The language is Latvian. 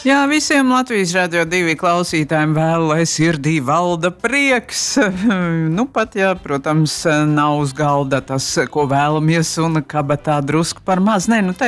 Jā, visiem Latvijas Radio 2 klausītājiem vēlu, lai sirdī valda prieks. Nu, pat, jā, protams, nav uz galda tas, ko vēlamies, un kabatā drusku par maz. Nē, nu,